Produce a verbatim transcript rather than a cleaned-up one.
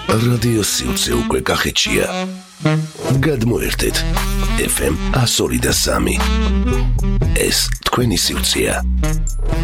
რადიო სიუცე უკვე კახეთშია. გადმოერთეთ ეფ ემ one oh three point three. ეს თქვენი სიუცეა.